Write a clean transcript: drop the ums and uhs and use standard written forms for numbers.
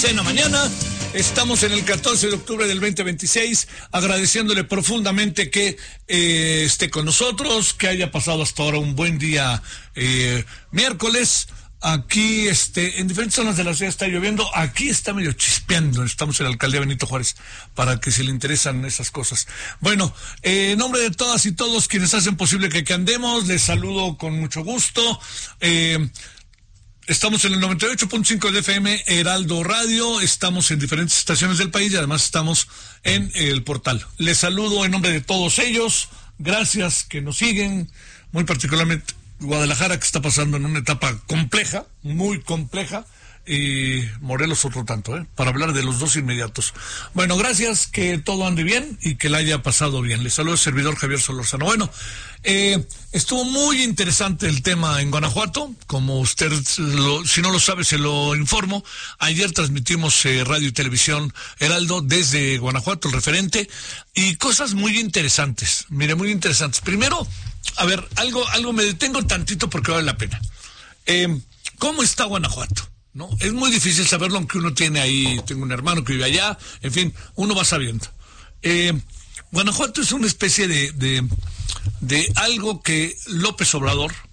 quincena mañana. Estamos en el 14 de octubre del 2026, agradeciéndole profundamente que esté con nosotros, que haya pasado hasta ahora un buen día miércoles. Aquí, en diferentes zonas de la ciudad está lloviendo, aquí está medio chispeando, estamos en la alcaldía Benito Juárez, para que si le interesan esas cosas. Bueno, en nombre de todas y todos quienes hacen posible que andemos, les saludo con mucho gusto. Estamos en el 98.5 de FM, Heraldo Radio, estamos en diferentes estaciones del país y además estamos en el portal. Les saludo en nombre de todos ellos, gracias que nos siguen, muy particularmente Guadalajara, que está pasando en una etapa compleja, muy compleja, y Morelos otro tanto, para hablar de los dos inmediatos. Bueno, gracias, que todo ande bien y que la haya pasado bien. Les saludo el servidor Javier Solórzano. Bueno, estuvo muy interesante el tema en Guanajuato, como usted, si no lo sabe, se lo informo. Ayer transmitimos radio y televisión Heraldo desde Guanajuato, el referente, y cosas muy interesantes, mire, muy interesantes. Primero, a ver, algo me detengo tantito porque vale la pena. ¿Cómo está Guanajuato? ¿No? Es muy difícil saberlo, aunque uno tiene ahí, tengo un hermano que vive allá, en fin, uno va sabiendo. Guanajuato es una especie de algo que López Obrador,